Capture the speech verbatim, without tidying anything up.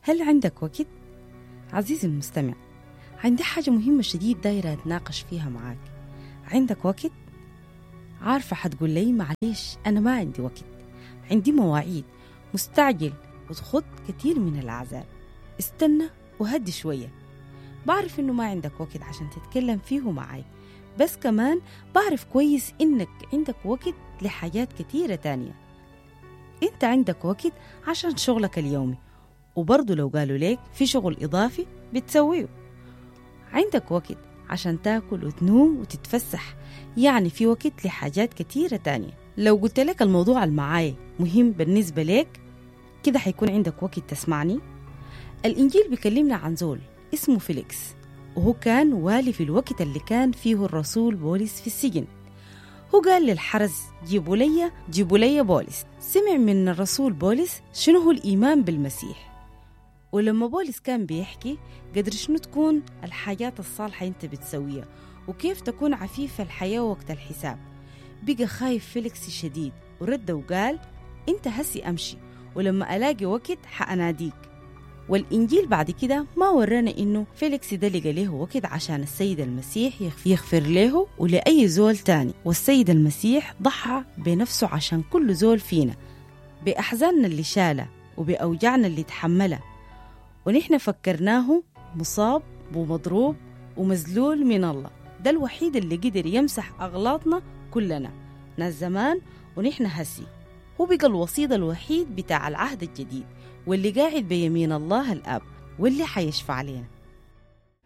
هل عندك وقت؟ عزيزي المستمع، عندي حاجة مهمة شديد دايرة أتناقش فيها معاك. عندك وقت؟ عارفة حتقول لي معليش أنا ما عندي وقت، عندي مواعيد، مستعجل وتخط كتير من الأعذار. استنى وهدي شوية. بعرف إنه ما عندك وقت عشان تتكلم فيه معاي، بس كمان بعرف كويس إنك عندك وقت لحاجات كتيرة تانية. إنت عندك وقت عشان شغلك اليومي، وبرضو لو قالوا ليك في شغل إضافي بتسويه. عندك وقت عشان تاكل وتنوم وتتفسح، يعني في وقت لحاجات كتيرة تانية. لو قلت لك الموضوع المعاي مهم بالنسبة لك كده حيكون عندك وقت تسمعني. الإنجيل بيكلمنا عن زول اسمه فيليكس، وهو كان والي في الوقت اللي كان فيه الرسول بولس في السجن. هو قال للحرس جيبوا لي جيبوا لي بولس. سمع من الرسول بولس شنو هو الإيمان بالمسيح، ولما بولس كان بيحكي قدر شنو تكون الحاجات الصالحة انت بتسويها وكيف تكون عفيف الحياة وقت الحساب. بقى خايف فيليكس شديد ورد وقال انت هسي امشي، ولما الاقي وقت حأناديك. والإنجيل بعد كده ما ورانا إنه فيليكس ده لقى له وقت عشان السيد المسيح يغفر له ولأي زول تاني، والسيد المسيح ضحى بنفسه عشان كل زول فينا، بأحزاننا اللي شالها وبأوجعنا اللي تحملها، ونحن فكرناه مصاب ومضروب ومذلول من الله. ده الوحيد اللي قدر يمسح أغلاطنا كلنا، ناس زمان ونحن هسي. هو بقى الوسيط الوحيد بتاع العهد الجديد، واللي قاعد بيمين الله الآب، واللي حيشفع علينا.